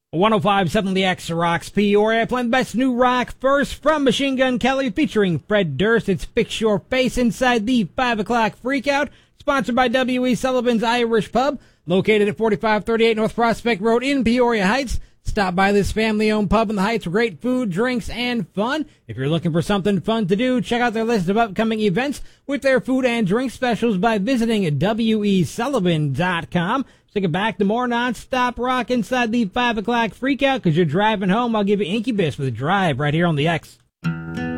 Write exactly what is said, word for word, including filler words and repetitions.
one oh five point seven The X rocks Peoria, playing the best new rock first from Machine Gun Kelly featuring Fred Durst. It's Fix Your Face inside the five o'clock Freakout, sponsored by W E. Sullivan's Irish Pub, located at forty-five thirty-eight North Prospect Road in Peoria Heights. Stop by this family-owned pub in the Heights for great food, drinks, and fun. If you're looking for something fun to do, check out their list of upcoming events with their food and drink specials by visiting W E Sullivan dot com. Take it back to more non-stop rock inside the five o'clock Freakout. Because you're driving home, I'll give you Incubus with a drive right here on the X.